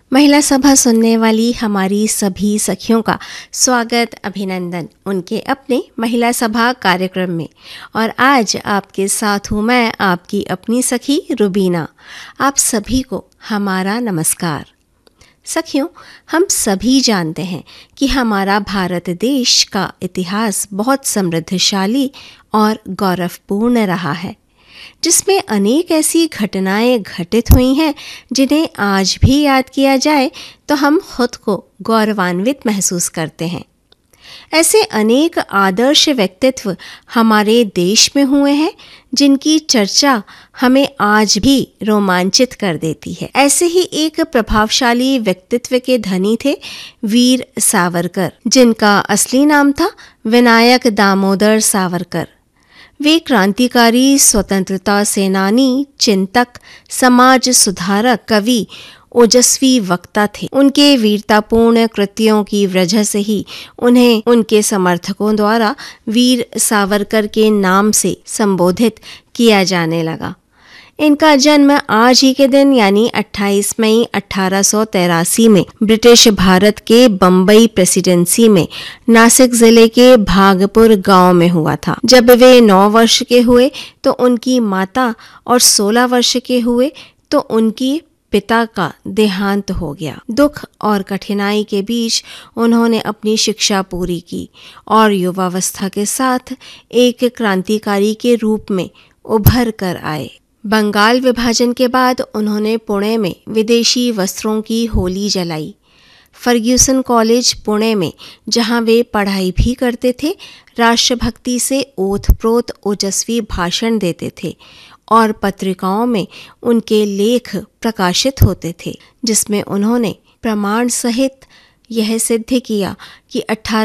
महिला सभा सुनने वाली हमारी सभी सखियों का स्वागत, अभिनंदन उनके अपने महिला सभा कार्यक्रम में। और आज आपके साथ हूँ मैं, आपकी अपनी सखी रुबीना। आप सभी को हमारा नमस्कार। सखियों, हम सभी जानते हैं कि हमारा भारत देश का इतिहास बहुत समृद्धशाली और गौरवपूर्ण रहा है, जिसमें अनेक ऐसी घटनाएं घटित हुई हैं जिन्हें आज भी याद किया जाए तो हम खुद को गौरवान्वित महसूस करते हैं। ऐसे अनेक आदर्श व्यक्तित्व हमारे देश में हुए हैं जिनकी चर्चा हमें आज भी रोमांचित कर देती है। ऐसे ही एक प्रभावशाली व्यक्तित्व के धनी थे वीर सावरकर, जिनका असली नाम था विनायक दामोदर सावरकर। वे क्रांतिकारी, स्वतंत्रता सेनानी, चिंतक, समाज सुधारक, कवि, ओजस्वी वक्ता थे। उनके वीरतापूर्ण कृत्यों की वजह से ही उन्हें उनके समर्थकों द्वारा वीर सावरकर के नाम से संबोधित किया जाने लगा। इनका जन्म आज ही के दिन यानी 28 मई 1883 में ब्रिटिश भारत के बम्बई प्रेसिडेंसी में नासिक जिले के भागपुर गांव में हुआ था। जब वे 9 वर्ष के हुए तो उनकी माता और 16 वर्ष के हुए तो उनकी पिता का देहांत हो गया। दुख और कठिनाई के बीच उन्होंने अपनी शिक्षा पूरी की और युवावस्था के साथ एक क्रांतिकारी के रूप में उभर कर आए। बंगाल विभाजन के बाद उन्होंने पुणे में विदेशी वस्त्रों की होली जलाई। फर्ग्यूसन कॉलेज पुणे में, जहां वे पढ़ाई भी करते थे, राष्ट्रभक्ति से ओतप्रोत ओजस्वी भाषण देते थे और पत्रिकाओं में उनके लेख प्रकाशित होते थे, जिसमें उन्होंने प्रमाण सहित यह सिद्ध किया कि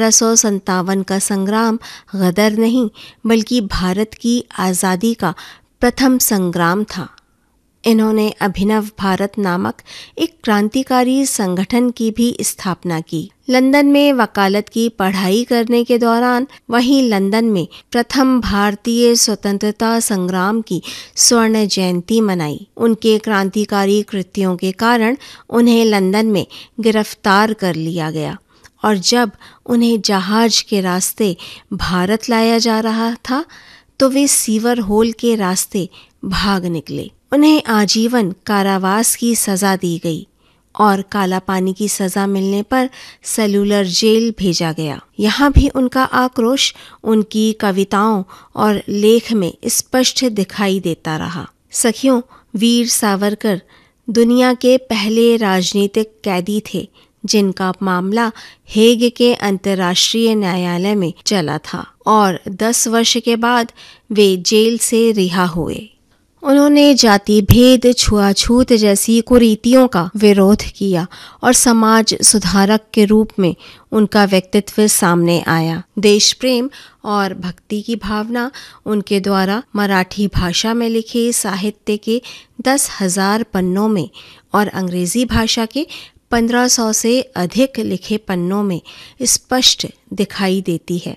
1857 का संग्राम गदर नहीं बल्कि भारत की आज़ादी का प्रथम संग्राम था। इन्होंने अभिनव भारत नामक एक क्रांतिकारी संगठन की भी स्थापना की। लंदन में वकालत की पढ़ाई करने के दौरान वहीं लंदन में प्रथम भारतीय स्वतंत्रता संग्राम की स्वर्ण जयंती मनाई। उनके क्रांतिकारी कृत्यों के कारण उन्हें लंदन में गिरफ्तार कर लिया गया और जब उन्हें जहाज के रास्ते भारत लाया जा रहा था तो वे सीवर होल के रास्ते भाग निकले। उन्हें आजीवन कारावास की सजा दी गई और काला पानी की सजा मिलने पर सेलुलर जेल भेजा गया। यहाँ भी उनका आक्रोश उनकी कविताओं और लेख में स्पष्ट दिखाई देता रहा। सखियों, वीर सावरकर दुनिया के पहले राजनीतिक कैदी थे जिनका मामला हेग के अंतर्राष्ट्रीय न्यायालय में चला था और 10 वर्ष के बाद वे जेल से रिहा हुए। उन्होंने जाति भेद, छुआछूत जैसी कुरीतियों का विरोध किया और समाज सुधारक के रूप में उनका व्यक्तित्व सामने आया। देश प्रेम और भक्ति की भावना उनके द्वारा मराठी भाषा में लिखे साहित्य के 10,000 पन्नों में और अंग्रेजी भाषा के 1500 से अधिक लिखे पन्नों में स्पष्ट दिखाई देती है।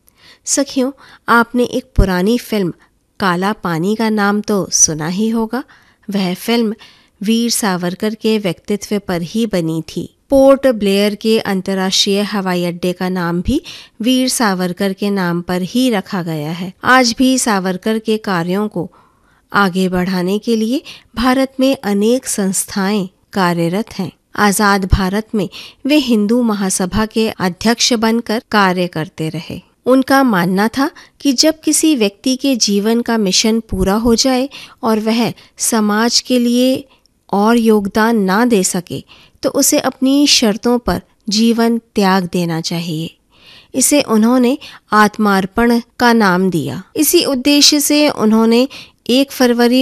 सखियों, आपने एक पुरानी फिल्म काला पानी का नाम तो सुना ही होगा। वह फिल्म वीर सावरकर के व्यक्तित्व पर ही बनी थी। पोर्ट ब्लेयर के अंतर्राष्ट्रीय हवाई अड्डे का नाम भी वीर सावरकर के नाम पर ही रखा गया है। आज भी सावरकर के कार्यों को आगे बढ़ाने के लिए भारत में अनेक संस्थाएं कार्यरत हैं। आजाद भारत में वे हिंदू महासभा के अध्यक्ष बनकर कार्य करते रहे। उनका मानना था कि जब किसी व्यक्ति के जीवन का मिशन पूरा हो जाए और वह समाज के लिए और योगदान ना दे सके तो उसे अपनी शर्तों पर जीवन त्याग देना चाहिए। इसे उन्होंने आत्मार्पण का नाम दिया। इसी उद्देश्य से उन्होंने 1 फरवरी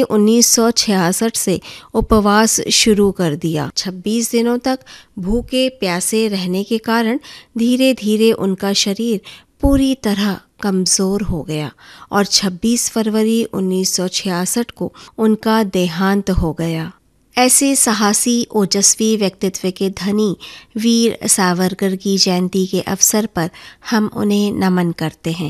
1966 से उपवास शुरू कर दिया। 26 दिनों तक भूखे प्यासे रहने के कारण धीरे धीरे उनका शरीर पूरी तरह कमज़ोर हो गया और 26 फरवरी 1966 को उनका देहांत हो गया। ऐसे साहसी ओजस्वी व्यक्तित्व के धनी वीर सावरकर की जयंती के अवसर पर हम उन्हें नमन करते हैं।